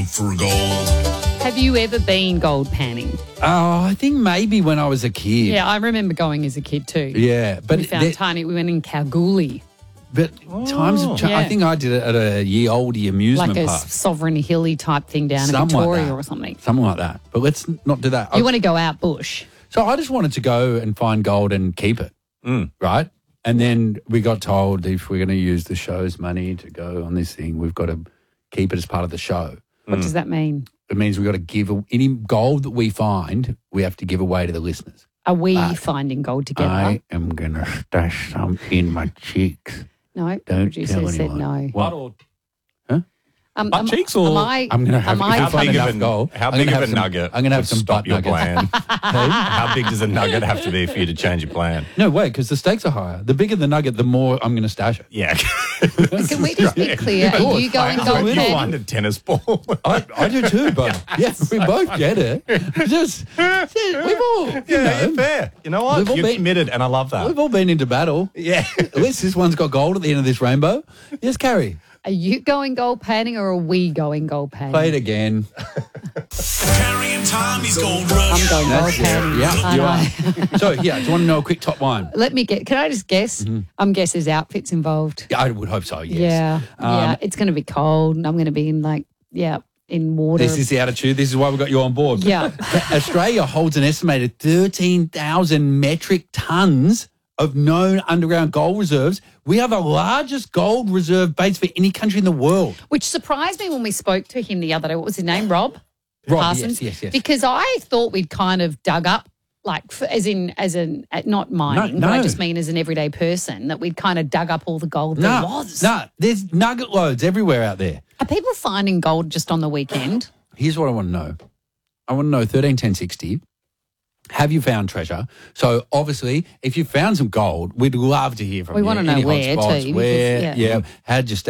For gold. Have you ever been gold panning? Oh, I think maybe when I was a kid. Yeah, I remember going as a kid too. Yeah, but We found tiny. We went in Kalgoorlie, But times have changed. Yeah. I think I did it at a ye olde amusement like a park. Sovereign Hilly type thing down in Something like Victoria that. or something. Something like that. But let's not do that. You want to go out bush? So I just wanted to go and find gold and keep it, right? And then we got told if we're going to use the show's money to go on this thing, we've got to keep it as part of the show. What does that mean? It means we've got to give any gold that we find, we have to give away to the listeners. Are we finding gold together? I am going to stash some in my cheeks. No, the Don't producer tell said anyone. no. What? Butt cheeks or- am I, I'm going to have am I if I find big of enough an- gold. how I'm big gonna of have a some- nugget I'm going to have would some stop butt your nuggets. plan? How big does a nugget have to be for you to change your plan? No way, because the stakes are higher. The bigger the nugget, the more I'm going to stash it. Yeah. Can we just be clear? Are you going gold You panning? find a tennis ball. I do too, but yes, we both get it. Just we've all, Yeah, fair. You know what? We've all You've been- committed, and I love that. we've all been into battle. Yeah. At least this one's got gold at the end of this rainbow. Yes, Carrie, Are you going gold panning or are we going gold panning? play it again. Carrie and Tommy's Gold I'm Rush. going gold That's it. panning. Yeah, I you know. are. So, yeah, do you want to know a quick top line? Let me get. Can I just guess? I'm guess there's outfits involved. Yeah, I would hope so, yes. Yeah, yeah. It's going to be cold, and I'm going to be in in water. This is the attitude. This is why we got you on board. Yeah. Australia holds an estimated 13,000 metric tonnes of known underground gold reserves. We are the largest gold reserve base for any country in the world. Which surprised me when we spoke to him the other day. What was his name? Rob Parsons. Yes. Because I thought we'd kind of dug up, like, not mining, No, but I no. just mean as an everyday person, that we'd kind of dug up all the gold there was. No, there's nugget loads everywhere out there. Are people finding gold just on the weekend? Here's what I want to know. I want to know 13 10 60. Have you found treasure? So obviously, if you found some gold, we'd love to hear from We you. want to know Any where hotspots, too, because, Where? yeah. How'd you